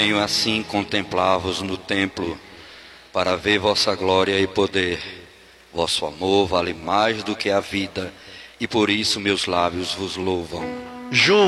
venho assim contemplar-vos no templo, para ver vossa glória e poder. Vosso amor vale mais do que a vida, e por isso meus lábios vos louvam.